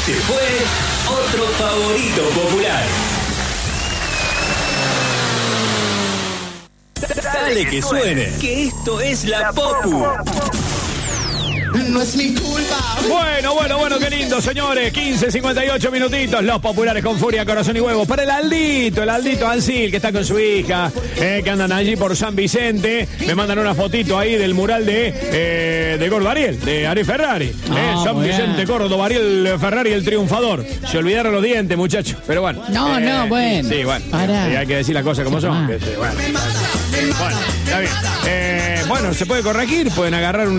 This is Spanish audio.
Este fue otro favorito popular. Dale que suene, que esto es la Popu. No es mi culpa. Bueno, qué lindo, señores. 15:58 minutitos. Los populares con furia, corazón y huevos. Para el Aldito Ansil, que está con su hija, que andan allí por San Vicente. Me mandan una fotito ahí del mural de Gordo Ariel, de Ariel Ferrari. San Vicente, Gordo Ariel Ferrari, el triunfador. Se olvidaron los dientes, muchachos. Pero bueno. Bueno. Sí, bueno. Hay que decir las cosas como son. Bueno, está bien. Bueno, se puede corregir, pueden agarrar un